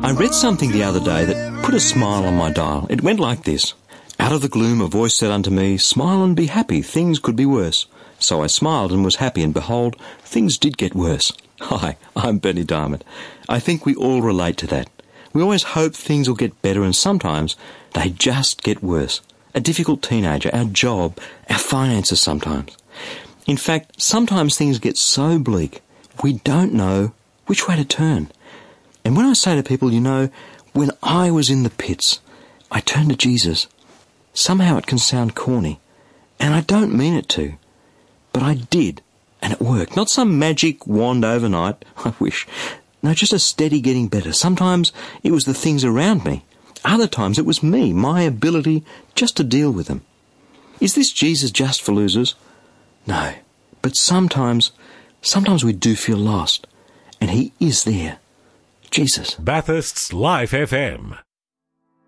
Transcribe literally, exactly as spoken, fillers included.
I read something the other day that put a smile on my dial. It went like this. Out of the gloom a voice said unto me, Smile and be happy, things could be worse. So I smiled and was happy, and behold, things did get worse. Hi, I'm Bernie Diamond. I think we all relate to that. We always hope things will get better, and sometimes they just get worse. A difficult teenager, our job, our finances sometimes. In fact, sometimes things get so bleak, we don't know which way to turn. And when I say to people, you know, when I was in the pits, I turned to Jesus. Somehow it can sound corny, and I don't mean it to, but I did, and it worked. Not some magic wand overnight, I wish. No, just a steady getting better. Sometimes it was the things around me. Other times it was me, my ability just to deal with them. Is this Jesus just for losers? No, but sometimes, sometimes we do feel lost, and he is there. Jesus. Bathurst's Life F M.